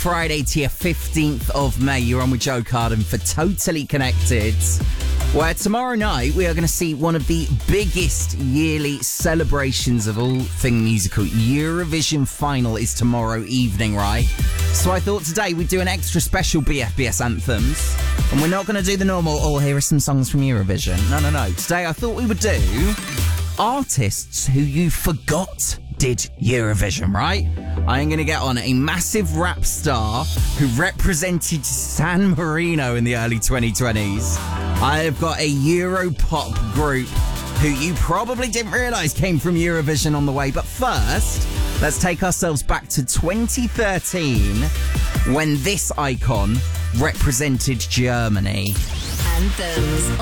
Friday to your 15th of May. You're on with Joe Carden for Totally Connected, where tomorrow night we are going to see one of the biggest yearly celebrations of all things musical. Eurovision final is tomorrow evening, right? So I thought today we'd do an extra special BFBS anthems. And we're not going to do the normal, oh, here are some songs from Eurovision. No. Today I thought we would do artists who you forgot did Eurovision, right? I'm going to get on a massive rap star who represented San Marino in the early 2020s. I have got a Europop group who you probably didn't realise came from Eurovision on the way. But first, let's take ourselves back to 2013 when this icon represented Germany. Anthems